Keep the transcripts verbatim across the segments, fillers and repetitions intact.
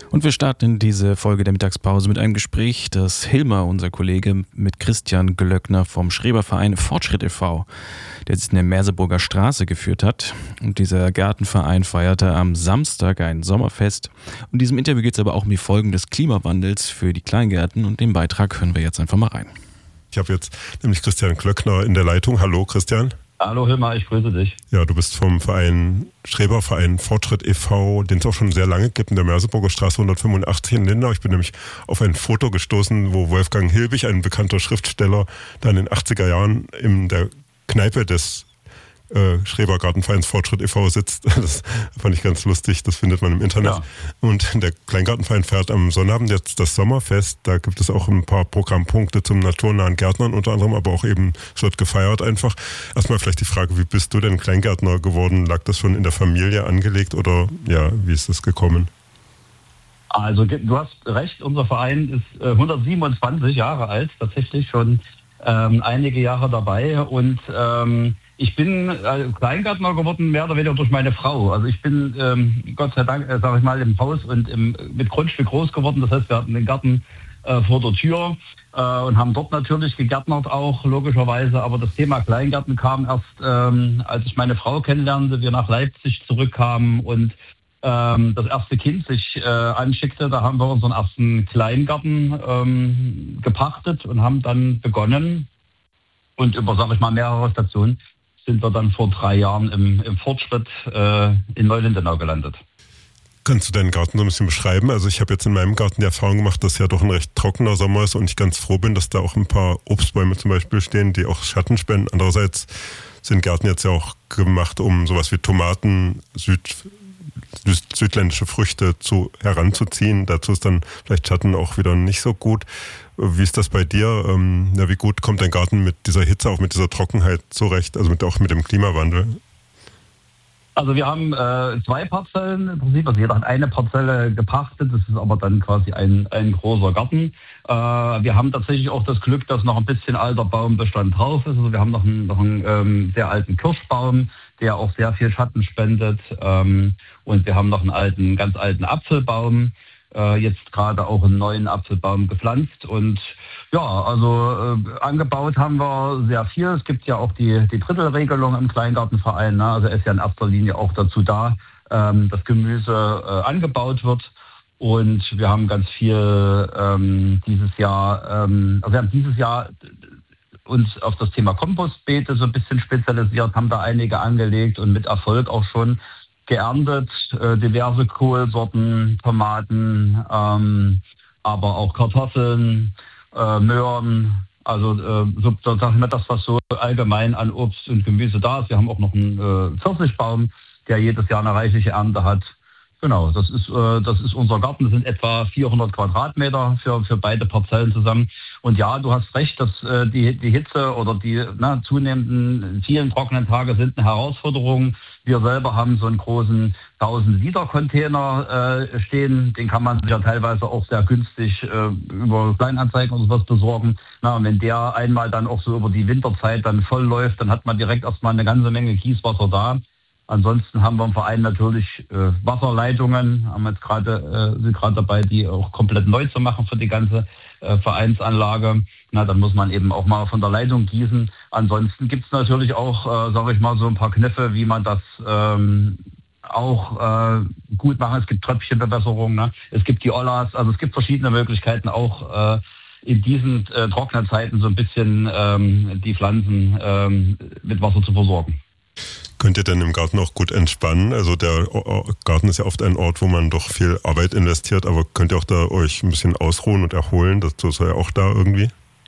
Und wir starten in diese Folge der Mittagspause mit einem Gespräch, das Hilmar, unser Kollege, mit Christian Glöckner vom Schreberverein Fortschritt e V, der sich in der Merseburger Straße geführt hat. Und dieser Gartenverein feierte am Samstag ein Sommerfest. Und in diesem Interview geht es aber auch um die Folgen des Klimawandels für die Kleingärten. Und den Beitrag hören wir jetzt einfach mal rein. Ich habe jetzt nämlich Christian Glöckner in der Leitung. Hallo Christian. Hallo Hilmar, ich grüße dich. Ja, du bist vom Verein Schreberverein Fortschritt e V, den es auch schon sehr lange gibt, in der Merseburger Straße hundertfünfundachtzig in Lindau. Ich bin nämlich auf ein Foto gestoßen, wo Wolfgang Hilbig, ein bekannter Schriftsteller, da in den achtziger Jahren in der Kneipe des äh, Schrebergartenvereins Fortschritt e V sitzt. Das fand ich ganz lustig, das findet man im Internet. Ja. Und der Kleingartenverein feiert am Sonnabend jetzt das Sommerfest. Da gibt es auch ein paar Programmpunkte zum naturnahen Gärtnern unter anderem, aber auch eben, es wird gefeiert einfach. Erstmal vielleicht die Frage, wie bist du denn Kleingärtner geworden? Lag das schon in der Familie angelegt oder ja, wie ist das gekommen? Also du hast recht, unser Verein ist äh, hundertsiebenundzwanzig Jahre alt, tatsächlich schon ähm, einige Jahre dabei und ähm, ich bin äh, Kleingärtner geworden, mehr oder weniger durch meine Frau. Also ich bin, ähm, Gott sei Dank, äh, sage ich mal, im Haus und im, mit Grundstück groß geworden. Das heißt, wir hatten den Garten äh, vor der Tür äh, und haben dort natürlich gegärtnert auch, logischerweise. Aber das Thema Kleingärten kam erst, ähm, als ich meine Frau kennenlernte, wir nach Leipzig zurückkamen und ähm, das erste Kind sich äh, anschickte. Da haben wir unseren ersten Kleingarten ähm, gepachtet und haben dann begonnen. Und über, sage ich mal, mehrere Stationen sind wir dann vor drei Jahren im, im Fortschritt äh, in Neulindenau gelandet. Kannst du deinen Garten so ein bisschen beschreiben? Also ich habe jetzt in meinem Garten die Erfahrung gemacht, dass ja doch ein recht trockener Sommer ist und ich ganz froh bin, dass da auch ein paar Obstbäume zum Beispiel stehen, die auch Schatten spenden. Andererseits sind Gärten jetzt ja auch gemacht, um sowas wie Tomaten, Süd, süd, südländische Früchte zu, heranzuziehen. Dazu ist dann vielleicht Schatten auch wieder nicht so gut. Wie ist das bei dir? Ähm, ja, wie gut kommt dein Garten mit dieser Hitze, auch mit dieser Trockenheit zurecht, also mit, auch mit dem Klimawandel? Also wir haben äh, zwei Parzellen im Prinzip, also jeder hat eine Parzelle gepachtet, das ist aber dann quasi ein, ein großer Garten. Äh, wir haben tatsächlich auch das Glück, dass noch ein bisschen alter Baumbestand drauf ist. Also wir haben noch einen, noch einen ähm, sehr alten Kirschbaum, der auch sehr viel Schatten spendet. Ähm, und wir haben noch einen alten, ganz alten Apfelbaum. Jetzt gerade auch einen neuen Apfelbaum gepflanzt und ja, also äh, angebaut haben wir sehr viel. Es gibt ja auch die, die Drittelregelung im Kleingartenverein, ne? Also er ist ja in erster Linie auch dazu da, ähm, dass Gemüse äh, angebaut wird und wir haben ganz viel ähm, dieses Jahr, ähm, also wir haben dieses Jahr uns auf das Thema Kompostbeete so ein bisschen spezialisiert, haben da einige angelegt und mit Erfolg auch schon geerntet, äh, diverse Kohlsorten, Tomaten, ähm, aber auch Kartoffeln, äh, Möhren, also äh, so, so sag ich mal das, was so allgemein an Obst und Gemüse da ist. Wir haben auch noch einen äh, Pfirsichbaum, der jedes Jahr eine reichliche Ernte hat. Genau, das ist äh, das ist unser Garten. Das sind etwa vierhundert Quadratmeter für für beide Parzellen zusammen. Und ja, du hast recht, dass äh, die die Hitze oder die na, zunehmenden vielen trockenen Tage sind eine Herausforderung. Wir selber haben so einen großen tausend Liter Container äh, stehen. Den kann man sich ja teilweise auch sehr günstig äh, über Kleinanzeigen oder sowas besorgen. Na, und wenn der einmal dann auch so über die Winterzeit dann voll läuft, dann hat man direkt erstmal eine ganze Menge Kieswasser da. Ansonsten haben wir im Verein natürlich äh, Wasserleitungen, haben jetzt gerade äh, sind gerade dabei, die auch komplett neu zu machen für die ganze äh, Vereinsanlage. Na, dann muss man eben auch mal von der Leitung gießen. Ansonsten gibt es natürlich auch, äh, sage ich mal, so ein paar Kniffe, wie man das ähm, auch äh, gut machen. Es gibt Tröpfchenbewässerung, ne? Es gibt die Ollas, also es gibt verschiedene Möglichkeiten auch äh, in diesen äh, trockenen Zeiten so ein bisschen ähm, die Pflanzen ähm, mit Wasser zu versorgen. Könnt ihr denn im Garten auch gut entspannen? Also der Garten ist ja oft ein Ort, wo man doch viel Arbeit investiert, aber könnt ihr auch da euch ein bisschen ausruhen und erholen? Das ist ja auch da irgendwie?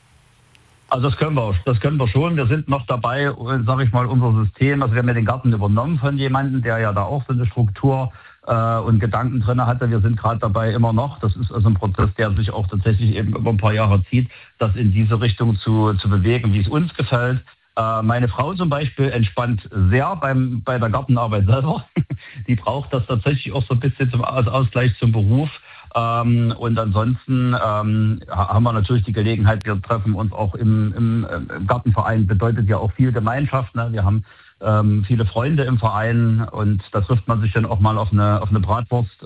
Also das können wir, das können wir schon. Wir sind noch dabei, sage ich mal, unser System. Also wir haben ja den Garten übernommen von jemandem, der ja da auch so eine Struktur äh, und Gedanken drin hatte. Wir sind gerade dabei immer noch. Das ist also ein Prozess, der sich auch tatsächlich eben über ein paar Jahre zieht, das in diese Richtung zu, zu bewegen, wie es uns gefällt. Meine Frau zum Beispiel entspannt sehr beim, bei der Gartenarbeit selber. Die braucht das tatsächlich auch so ein bisschen zum, als Ausgleich zum Beruf. Ähm, und ansonsten ähm, haben wir natürlich die Gelegenheit, wir treffen uns auch im, im, im Gartenverein, bedeutet ja auch viel Gemeinschaft. Ne? Wir haben ähm, viele Freunde im Verein und da trifft man sich dann auch mal auf eine, auf eine Bratwurst